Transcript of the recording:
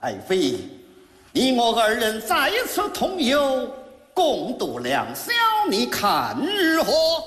爱妃，你我二人再次同游，共度良宵，你看如何？